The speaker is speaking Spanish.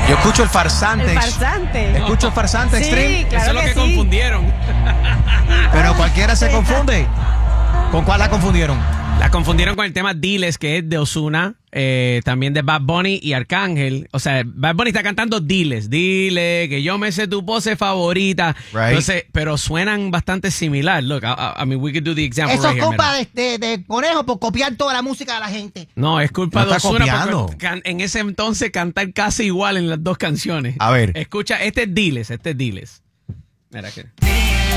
Yo escucho el farsante. El farsante. Escucho el farsante Sí, Extreme. claro. Eso es lo que sí. confundieron. Pero cualquiera se confunde. ¿Con cuál la confundieron? La confundieron con el tema Diles, que es de Ozuna, también de Bad Bunny y Arcángel. O sea, Bad Bunny está cantando Diles, dile que yo me sé tu pose favorita. Right. Entonces, pero suenan bastante similar. Look, I mean, we could do the example Eso right es here, culpa mira. de Conejo por copiar toda la música de la gente. No, es culpa No de está Ozuna copiando. porque en ese entonces cantar casi igual en las dos canciones. A ver. Escucha, este es Diles. Mira que...